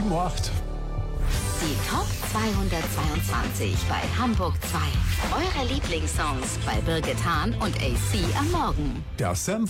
7:08 Uhr. Die Top 222 bei Hamburg 2. Eure Lieblingssongs bei Birgit Hahn und AC am Morgen. Der Senf